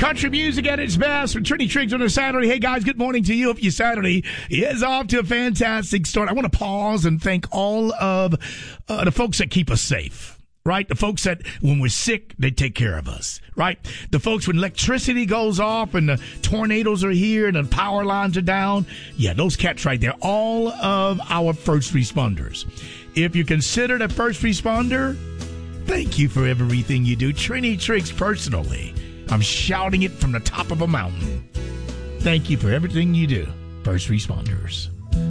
Country music at its best with Trini Triggs on a Saturday. Hey, guys, good morning to you. Hope your Saturday is off to a fantastic start. I want to pause and thank all of the folks that keep us safe. Right? The folks that when we're sick, they take care of us. Right? The folks when electricity goes off and the tornadoes are here and the power lines are down. Yeah, those cats right there. All of our first responders. If you consider a first responder, thank you for everything you do. Trini Triggs personally. I'm shouting it from the top of a mountain. Thank you for everything you do, first responders.